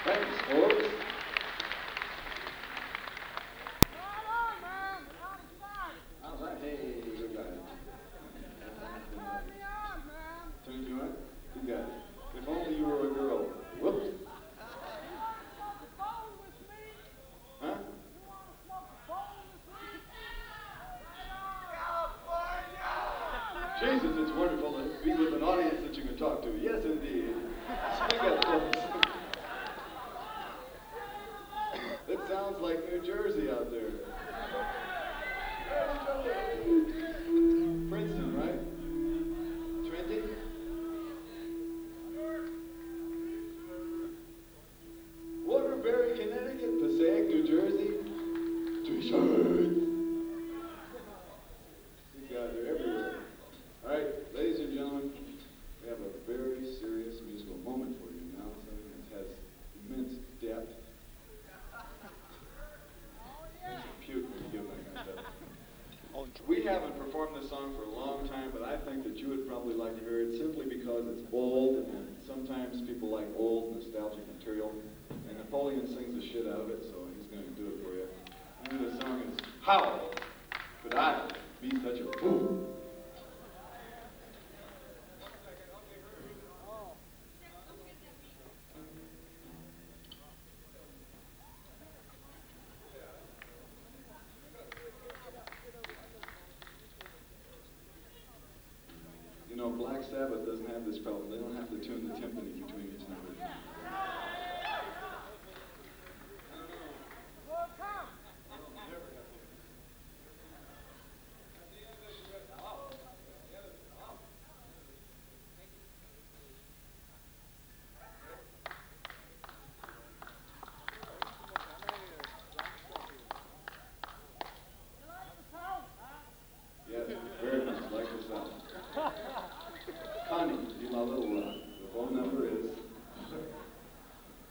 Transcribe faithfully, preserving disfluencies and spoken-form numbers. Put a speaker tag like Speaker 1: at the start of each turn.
Speaker 1: Thanks, folks. How's that? Hey, good guy. Turned you on? Good guy. If only you were a girl. Whoops. Huh? Jesus, it's wonderful to be with an audience that you can talk to. Yes, indeed. Speak up, folks. It sounds like New Jersey out there. Princeton, right? Trenton? Waterbury, Connecticut, Passaic, New Jersey. T-shirts. You guys are everywhere. All right, ladies and gentlemen, we have a very serious musical moment for you now. Something that has immense depth. Makes you puke when you give that kind of stuff. We haven't performed this song for a long time, but I think that you would probably like to hear it simply because it's old, and sometimes people like old, nostalgic material. And Napoleon sings the shit out of it, so he's going to do it for you. And the song is How Could I Be Such a Fool? You know, Black Sabbath doesn't have this problem. They don't have to tune the timpani between each number. Yes, very much like the sound. Connie, be my little rock. The phone number is